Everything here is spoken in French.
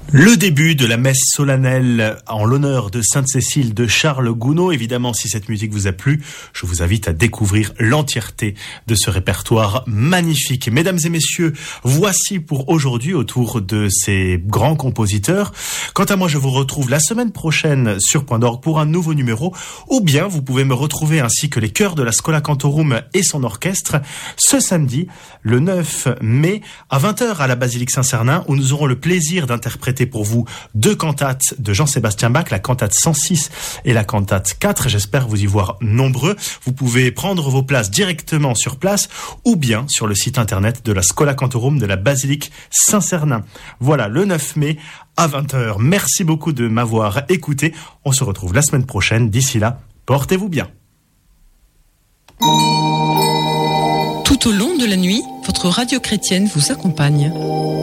Le début de la messe solennelle en l'honneur de Sainte-Cécile de Charles Gounod. Évidemment, si cette musique vous a plu, je vous invite à découvrir l'entièreté de ce répertoire magnifique. Mesdames et messieurs, voici pour aujourd'hui autour de ces grands compositeurs. Quant à moi, je vous retrouve la semaine prochaine sur Point d'Orgue pour un nouveau numéro, ou bien vous pouvez me retrouver ainsi que les chœurs de la Schola Cantorum et son orchestre ce samedi, le 9 mai, à 20h à la Basilique Saint-Cernin, où nous aurons le plaisir d'interpréter pour vous deux cantates de Jean-Sébastien Bach, la cantate 106 et la cantate 4. J'espère vous y voir nombreux. Vous pouvez prendre vos places directement sur place ou bien sur le site internet de la Schola Cantorum de la Basilique Saint-Cernin. Voilà, le 9 mai à 20h. Merci beaucoup de m'avoir écouté. On se retrouve la semaine prochaine. D'ici là, portez-vous bien. Tout au long de la nuit, votre radio chrétienne vous accompagne.